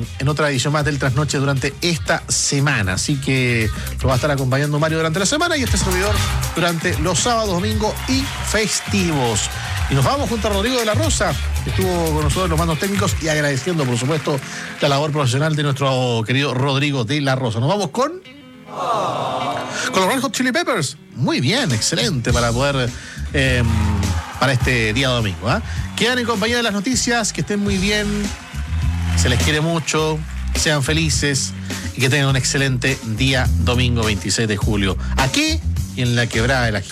en otra edición más del Trasnoche durante esta semana. Así que lo va a estar acompañando Mario durante la semana y este servidor durante los sábados, domingos y festivos. Y nos vamos junto a Rodrigo de la Rosa, que estuvo con nosotros en los mandos técnicos, y agradeciendo, por supuesto, la labor profesional de nuestro querido Rodrigo de la Rosa. Nos vamos con los Red Hot Chili Peppers. Muy bien, excelente para poder para este día domingo. Quedan en compañía de las noticias, que estén muy bien, se les quiere mucho, sean felices y que tengan un excelente día domingo 26 de julio. Aquí y en la Quebrada de la Gente.